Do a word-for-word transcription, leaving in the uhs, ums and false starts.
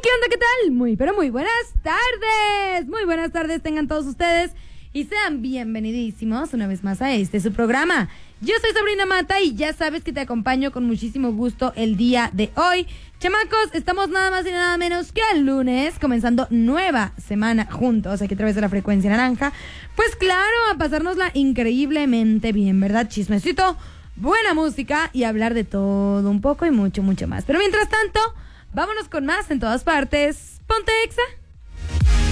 ¿qué onda? ¿Qué tal? Muy, pero muy buenas tardes. Muy buenas tardes tengan todos ustedes y sean bienvenidísimos una vez más a este su programa. Yo soy Sabrina Mata y ya sabes que te acompaño con muchísimo gusto el día de hoy. Chamacos, estamos nada más y nada menos que al lunes, comenzando nueva semana juntos, aquí a través de la frecuencia naranja. Pues claro, a pasárnosla increíblemente bien, ¿verdad? Chismecito, buena música y hablar de todo un poco y mucho, mucho más. Pero mientras tanto, vámonos con más en todas partes. Ponte Exa.